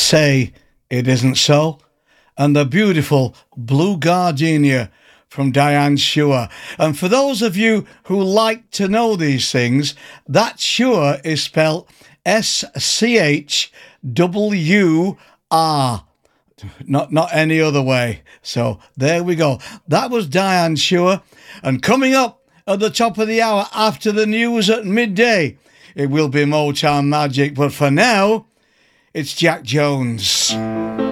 Say It Isn't So, and the beautiful Blue Gardenia from Diane Schuur. And for those of you who like to know these things, that Schuur is spelled SCHWR, not any other way. So there we go. That was Diane Schuur. And coming up at the top of the hour after the news at midday, it will be Motown Magic. But for now, it's Jack Jones.